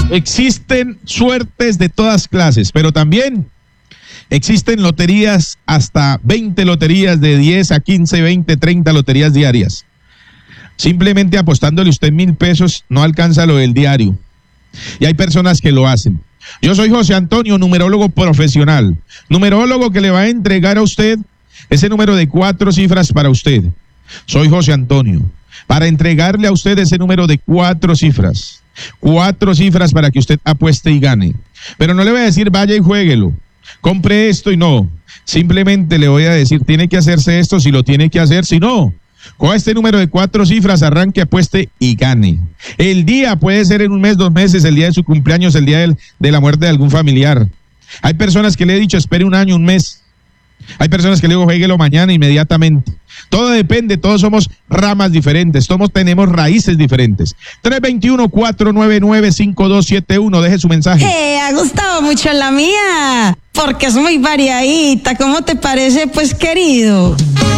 Existen suertes de todas clases, pero también existen loterías, hasta 20 loterías de 10 a 15, 20, 30 loterías diarias. Simplemente apostándole usted 1,000 pesos no alcanza lo del diario. Y hay personas que lo hacen. Yo soy José Antonio, numerólogo profesional. Numerólogo que le va a entregar a usted ese número de 4 cifras para usted. Soy José Antonio, para entregarle a usted ese número de 4 cifras. 4 cifras para que usted apueste y gane. Pero no le voy a decir vaya y juéguelo, compre esto y no. Simplemente le voy a decir, tiene que hacerse esto si lo tiene que hacer, si no, coja este número de 4 cifras, arranque, apueste y gane. El día puede ser en 1 mes, 2 meses, el día de su cumpleaños, el día de la muerte de algún familiar. Hay personas que le he dicho, espere 1 año, 1 mes. Hay personas que le digo, juéguelo mañana inmediatamente. Todo depende, todos somos ramas diferentes, todos tenemos raíces diferentes. 321-499-5271, deje su mensaje. Ha gustado mucho la mía, porque es muy variadita. ¿Cómo te parece, pues, querido?